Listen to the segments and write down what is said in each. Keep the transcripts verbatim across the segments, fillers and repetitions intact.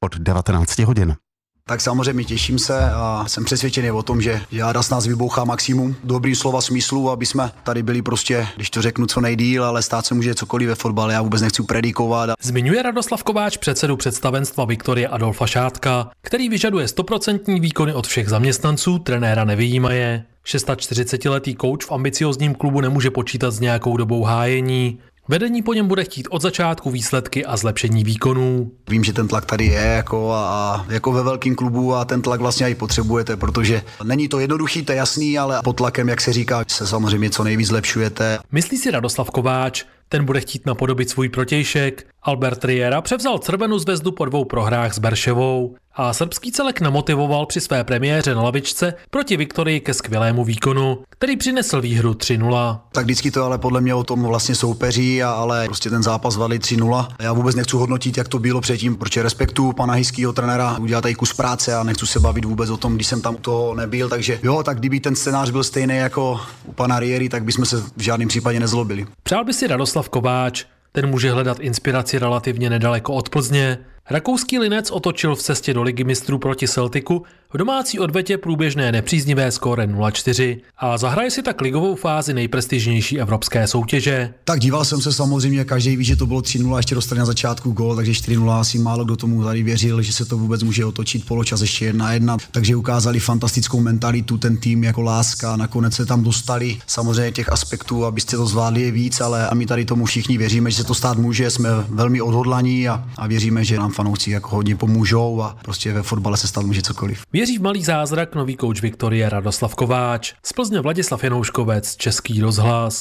od devatenáct hodin. Tak samozřejmě těším se a jsem přesvědčený o tom, že Jára s nás vybouchá maximum dobrý slova smyslu, aby jsme tady byli prostě, když to řeknu, co nejdýl, ale stát se může cokoliv ve fotbale, já vůbec nechci predikovat. Zmiňuje Radoslav Kováč předsedu představenstva Viktorie Adolfa Šátka, který vyžaduje stoprocentní výkony od všech zaměstnanců, trenéra nevyjímaje. čtyřicetišestiletý kouč v ambiciozním klubu nemůže počítat s nějakou dobou hájení. Vedení po něm bude chtít od začátku výsledky a zlepšení výkonů. Vím, že ten tlak tady je jako, a, jako ve velkém klubu a ten tlak vlastně i potřebujete, protože není to jednoduchý, to je jasný, ale pod tlakem, jak se říká, se samozřejmě co nejvíc zlepšujete. Myslí si Radoslav Kováč. Ten bude chtít napodobit svůj protějšek. Albert Riera převzal Crvenou zvezdu po dvou prohrách s Berševou a srbský celek namotivoval při své premiéře na lavičce proti Viktorii ke skvělému výkonu, který přinesl výhru tři nula. Tak vždycky to ale podle mě o tom vlastně soupeří, a, ale prostě ten zápas zvali tři nula. Já vůbec nechci hodnotit, jak to bylo předtím, protože respektuju pana hejského trenéra, udělal tady kus práce a nechci se bavit vůbec o tom, když jsem tam to nebyl, takže jo, tak kdyby ten scénář byl stejný jako u pana Riery, tak bychom se v žádném případě nezlobili. Přál by si Radoslav Kováč. Ten může hledat inspiraci relativně nedaleko od Plzně. Rakouský Linec otočil v cestě do Ligy mistrů proti Celticu v domácí odvetě průběžné nepříznivé skóre nula čtyři a zahraje si tak ligovou fázi nejprestižnější evropské soutěže. Tak díval jsem se samozřejmě, každý ví, že to bylo tři nula, ještě dostali na začátku gól, takže čtyři nula, asi málo kdo tomu tady věřil, že se to vůbec může otočit, poločas ještě jedna jedna, takže ukázali fantastickou mentalitu, ten tým jako láska, nakonec se tam dostali, samozřejmě těch aspektů, abyste to zvládli je víc, ale a my tady tomu všichni věříme, že se to stát může, jsme velmi odhodlaní a, a věříme, že nám fanoušci jako hodně pomůžou a prostě ve fotbale se stát může cokoliv. Věří v malý zázrak nový kouč Viktorie Radoslav Kováč. Z Plzně Vladislav Janouškovec, Český rozhlas.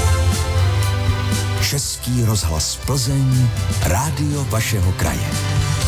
Český rozhlas Plzeň, rádio vašeho kraje.